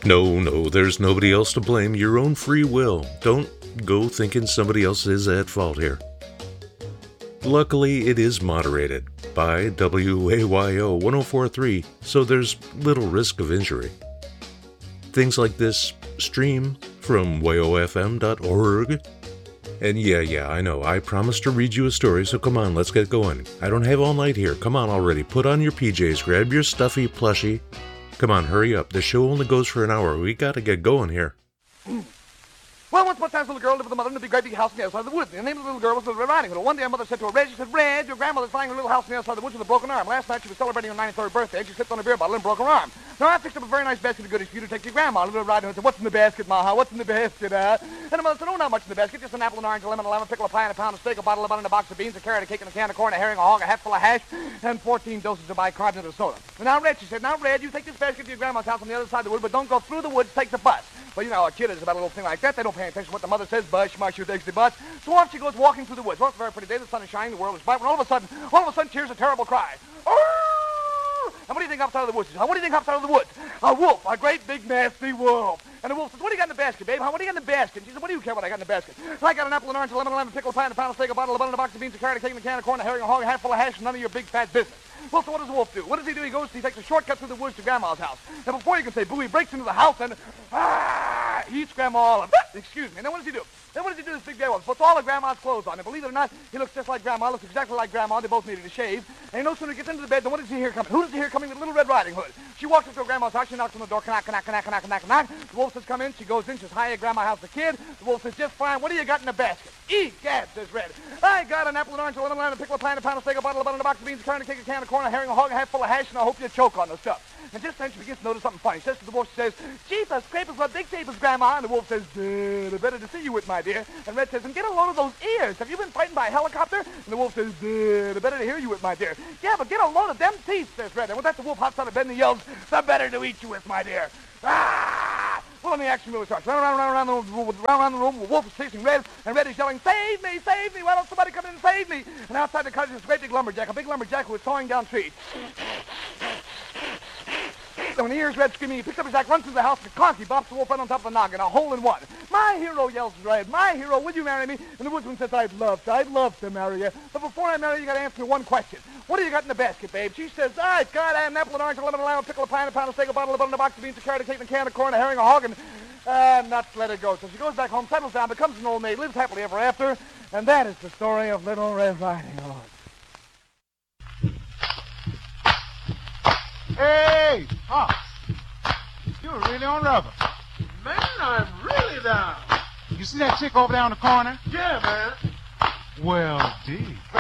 No, there's nobody else to blame. Your own free will. Don't go thinking somebody else is at fault here. Luckily, it is moderated by WAYO 1043, so there's little risk of injury. Things like this stream from wayofm.org. And yeah, I know, I promised to read you a story, so come on, let's get going. I don't have all night here. Come on already. Put on your PJs, grab your stuffy plushie. Come on, hurry up. The show only goes for an hour. We gotta get going here. Well, once upon a time, a little girl lived with a mother in a big, great big house on the other side of the woods. And the name of the little girl was Little Red Riding Hood. One day, her mother said to her, Red, she said, Red, your grandmother's lying in a little house on the other side of the woods with a broken arm. Last night, she was celebrating her 93rd birthday, and she slipped on a beer bottle and broke her arm. Now, I fixed up a very nice basket of goodies for you to take to your grandma. Little Red Riding Hood said, What's in the basket, Ma? What's in the basket, And the mother said, Oh, not much in the basket. Just an apple, an orange, a lemon, pickle, a pie, and a pound of steak, a bottle of butter, and a box of beans, a carrot, a cake, and a can of corn, a herring, a hog, a hat full of hash, and 14 doses of bicarbonate of soda. And now, Red, she said, Now, Red, you take this basket to your grandma's house on the other side of the wood, but don't go through the woods, take the bus. Well, you know how a kid is about a little thing like that. They don't pay attention to what the mother says. Bush, she takes the bus. So off she goes walking through the woods. Well, it's a very pretty day. The sun is shining. The world is bright. When all of a sudden, she hears a terrible cry. And what do you think hops out of the woods? What do you think hops out of the woods? A wolf. A great, big, nasty wolf. And the wolf says, What do you got in the basket, babe? What do you got in the basket? And she said, What do you care what I got in the basket? So I got an apple, an orange, a lemon, pickle, a pie, and a pound of steak, a bottle of butter, and a box of beans, a carrot, a cake, and a can of corn, a herring, a hog, a hat full of hash, and none of your big, fat business. Well, so what does the wolf do? What does he do? He takes a shortcut through the woods to Grandma's house. And before you can say boo, he breaks into the house and he eats Grandma all up. Excuse me. And then what does he do? This big day puts all of Grandma's clothes on. And believe it or not, he looks just like Grandma, looks exactly like Grandma. They both needed a shave. And no sooner gets into the bed than what does he hear coming? Who does he hear coming with Little Red Riding Hood? She walks up to Grandma's house. She knocks on the door. Knock. The wolf says, Come in. She goes in. She says, Hi, Grandma. How's the kid? The wolf says, Just fine. What do you got in the basket? Egad, says Red. I got an apple, an orange, a lemon, a pickle, a pie, and a pound of steak, a bottle of butter, and a box of beans, a carrot, a cake, a can of corn, a herring, a hog, a hat full of hash, and I hope you choke on the stuff. And just then she begins to notice something funny. She says to the wolf, she says, Jeepers, creepers, what big tapers, Grandma? And the wolf says, better to see you with, my dear. And Red says, And get a load of those ears. Have you been frightened by a helicopter? And the wolf says, better to hear you with, my dear. Yeah, but get a load of them teeth, says Red. And with that, the wolf hops out of bed and he yells, The better to eat you with, my dear. Ah! Well, then the action really starts. Around the room, the wolf is chasing Red, and Red is yelling, Save me! Why don't somebody come in and save me? And outside the cottage is a great big lumberjack, who is sawing down trees. And when he hears Red screaming, he picks up his axe, runs through the house, and conky bops the wolf right on top of the noggin, a hole in one. My hero, yells Red. My hero, would you marry me? And the woodsman says, I'd love to marry you. But before I marry you, you got to answer me one question. What do you got in the basket, babe? She says, I've got an apple, an orange, a lemon, a lime, a pickle, a pie, and a pound of steak, a bottle of butter, and a box of beans, a carrot, a cake, and a can of corn, a herring, a hog, and nuts, let it go. So she goes back home, settles down, becomes an old maid, lives happily ever after, and that is the story of Little Red Riding Hood. Hey, Pops. You're really on rubber. Man, I'm really down. You see that chick over there on the corner? Yeah, man. Well, gee.